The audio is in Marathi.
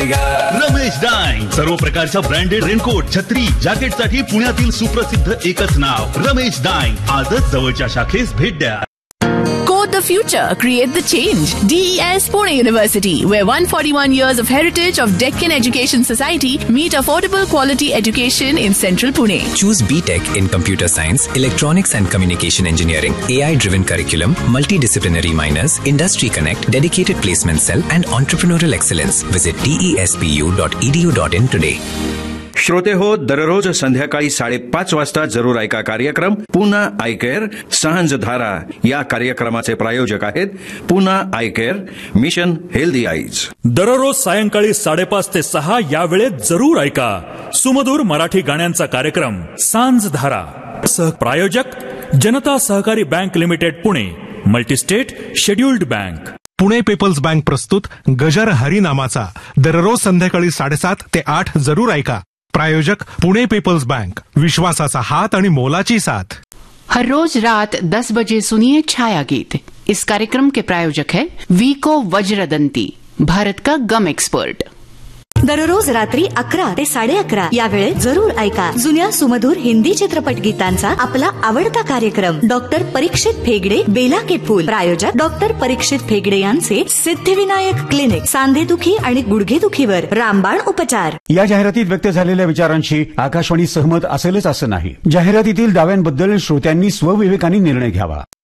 मिलेगा। रमेश डाईंग, सर्व प्रकारच्या ब्रँडेड रेनकोट, छत्री, जॅकेटसाठी पुण्यातील सुप्रसिद्ध एकच नाव रमेश डाईंग. आजच जवळच्या शाखेस भेट द्या. Code the future, create the change. DES Pune University, where 141 years of heritage of Deccan Education Society meet affordable quality education in central Pune. Choose BTech in Computer Science, Electronics and Communication Engineering, AI-driven curriculum, multidisciplinary minors, Industry Connect, dedicated placement cell, and entrepreneurial excellence. Visit despu.edu.in today. श्रोते हो, दररोज संध्याकाळी 5:30 वाजता जरूर ऐका कार्यक्रम पुना आय केअर सांझ धारा. या कार्यक्रमाचे प्रायोजक आहेत Poona I care, mission healthy eyes. दररोज सायंकाळी 5:30 ते 6 या वेळेत जरूर ऐका सुमधुर मराठी गाण्यांचा कार्यक्रम सांझ धारा. प्रायोजक जनता सहकारी bank limited Pune, multi-state scheduled bank. Pune people's bank प्रस्तुत गजर हरी नामाचा दररोज संध्याकाळी 7:30 ते 8 जरूर ऐका. प्रायोजक पुणे पीपल्स बँक, विश्वासाचा हात आणि मोलाची साथ. हर रोज रात 10 बजे सुनिए छाया गीत. इस कार्यक्रम के प्रायोजक है वीको वज्रदंती, भारत का गम एक्सपर्ट. दररोज रात्री 11 ते 11:30 या वेळेत जरूर ऐका जुन्या सुमधुर हिंदी चित्रपट गीतांचा आपला आवडता कार्यक्रम डॉक्टर परीक्षित फेगडे बेला के फूल. प्रायोजक डॉक्टर परीक्षित फेगडे यांचे सिद्धिविनायक क्लिनिक, सांधेदुखी आणि गुडघेदुखीवर रामबाण उपचार. या जाहिरातीत व्यक्त झालेल्या विचारांशी आकाशवाणी सहमत असेलच असं नाही. जाहिरातीतील दाव्यांबद्दल श्रोत्यांनी स्वविवेकाने निर्णय घ्यावा.